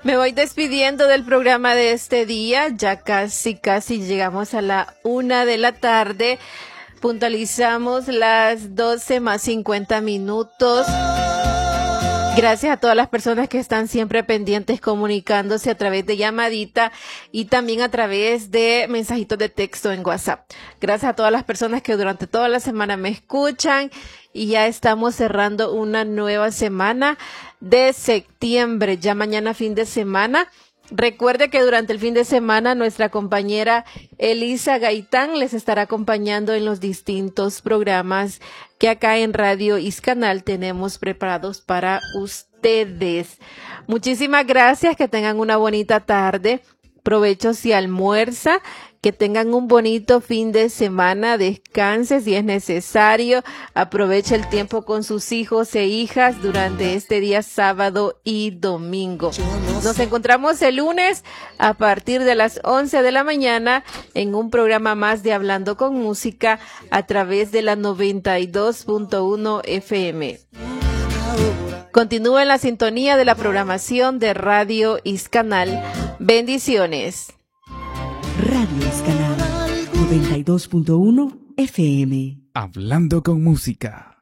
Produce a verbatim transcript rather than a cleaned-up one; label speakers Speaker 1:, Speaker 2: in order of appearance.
Speaker 1: Me voy despidiendo del programa de este día. Ya casi, casi llegamos a la una de la tarde. Puntualizamos las doce más cincuenta minutos. Gracias a todas las personas que están siempre pendientes comunicándose a través de llamadita y también a través de mensajitos de texto en WhatsApp. Gracias a todas las personas que durante toda la semana me escuchan y ya estamos cerrando una nueva semana de septiembre. Ya mañana fin de semana. Recuerde que durante el fin de semana nuestra compañera Elisa Gaitán les estará acompañando en los distintos programas que acá en Radio Iscanal tenemos preparados para ustedes. Muchísimas gracias, que tengan una bonita tarde. Provecho si almuerza, que tengan un bonito fin de semana, descanse si es necesario, aproveche el tiempo con sus hijos e hijas durante este día sábado y domingo. Nos encontramos el lunes a partir de las once de la mañana en un programa más de Hablando con Música a través de la noventa y dos punto uno F M. Continúa en la sintonía de la programación de Radio Iscanal. Bendiciones.
Speaker 2: Radio Iscanal noventa y dos punto uno F M.
Speaker 3: Hablando con Música.